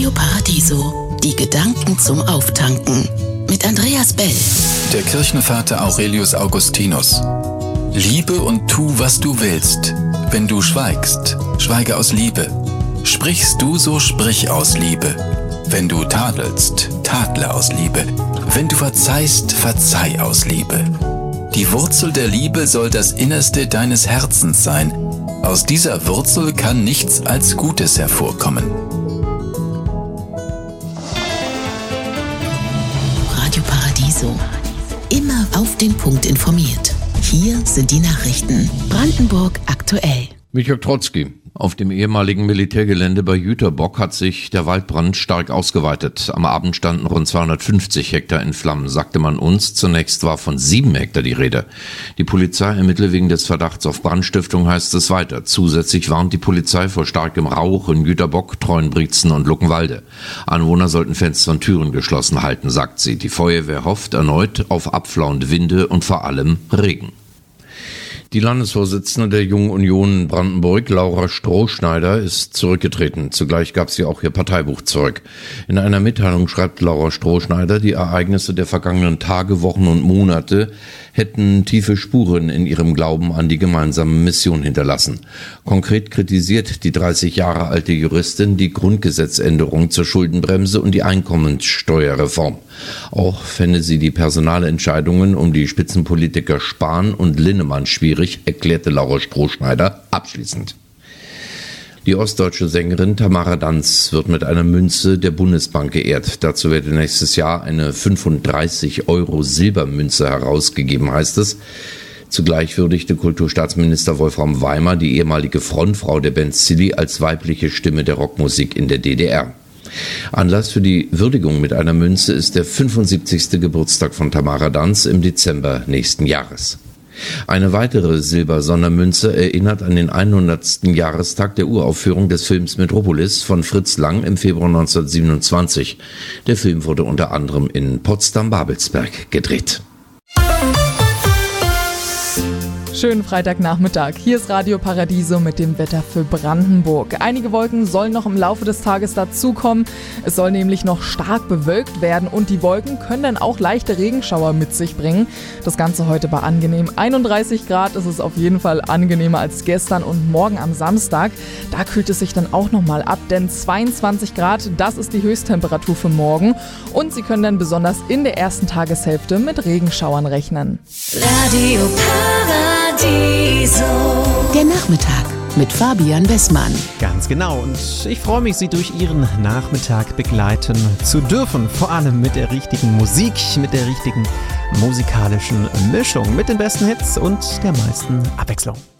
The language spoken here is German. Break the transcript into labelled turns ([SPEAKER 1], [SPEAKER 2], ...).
[SPEAKER 1] Radio Paradiso, die Gedanken zum Auftanken. Mit Andreas Bell.
[SPEAKER 2] Der Kirchenvater Aurelius Augustinus. Liebe und tu, was du willst. Wenn du schweigst, schweige aus Liebe. Sprichst du, so sprich aus Liebe. Wenn du tadelst, tadle aus Liebe. Wenn du verzeihst, verzeih aus Liebe. Die Wurzel der Liebe soll das Innerste deines Herzens sein. Aus dieser Wurzel kann nichts als Gutes hervorkommen.
[SPEAKER 1] Radio Paradiso. Immer auf den Punkt informiert. Hier sind die Nachrichten. Brandenburg aktuell.
[SPEAKER 3] Mit Jörg Trotzki. Auf dem ehemaligen Militärgelände bei Jüterbock hat sich der Waldbrand stark ausgeweitet. Am Abend standen rund 250 Hektar in Flammen, sagte man uns. Zunächst war von 7 Hektar die Rede. Die Polizei ermittelt wegen des Verdachts auf Brandstiftung, heißt es weiter. Zusätzlich warnt die Polizei vor starkem Rauch in Jüterbock, Treuenbrietzen und Luckenwalde. Anwohner sollten Fenster und Türen geschlossen halten, sagt sie. Die Feuerwehr hofft erneut auf abflauende Winde und vor allem Regen. Die Landesvorsitzende der Jungen Union Brandenburg, Laura Strohschneider, ist zurückgetreten. Zugleich gab sie auch ihr Parteibuch zurück. In einer Mitteilung schreibt Laura Strohschneider, die Ereignisse der vergangenen Tage, Wochen und Monate hätten tiefe Spuren in ihrem Glauben an die gemeinsame Mission hinterlassen. Konkret kritisiert die 30 Jahre alte Juristin die Grundgesetzänderung zur Schuldenbremse und die Einkommensteuerreform. Auch fände sie die Personalentscheidungen um die Spitzenpolitiker Spahn und Linnemann schwierig, erklärte Laura Strohschneider abschließend. Die ostdeutsche Sängerin Tamara Danz wird mit einer Münze der Bundesbank geehrt. Dazu werde nächstes Jahr eine 35 € Silbermünze herausgegeben, heißt es. Zugleich würdigte Kulturstaatsminister Wolfram Weimer die ehemalige Frontfrau der Band Silly als weibliche Stimme der Rockmusik in der DDR. Anlass für die Würdigung mit einer Münze ist der 75. Geburtstag von Tamara Danz im Dezember nächsten Jahres. Eine weitere Silbersondermünze erinnert an den 100. Jahrestag der Uraufführung des Films Metropolis von Fritz Lang im Februar 1927. Der Film wurde unter anderem in Potsdam-Babelsberg gedreht.
[SPEAKER 4] Schönen Freitagnachmittag. Hier ist Radio Paradiso mit dem Wetter für Brandenburg. Einige Wolken sollen noch im Laufe des Tages dazukommen. Es soll nämlich noch stark bewölkt werden und die Wolken können dann auch leichte Regenschauer mit sich bringen. Das Ganze heute bei angenehm 31 Grad. Es ist auf jeden Fall angenehmer als gestern und morgen am Samstag. Da kühlt es sich dann auch nochmal ab, denn 22 Grad, das ist die Höchsttemperatur für morgen. Und Sie können dann besonders in der ersten Tageshälfte mit Regenschauern rechnen.
[SPEAKER 1] Radio Paradiso. Der Nachmittag mit Fabian Wessmann.
[SPEAKER 5] Ganz genau, und ich freue mich, Sie durch Ihren Nachmittag begleiten zu dürfen. Vor allem mit der richtigen Musik, mit der richtigen musikalischen Mischung, mit den besten Hits und der meisten Abwechslung.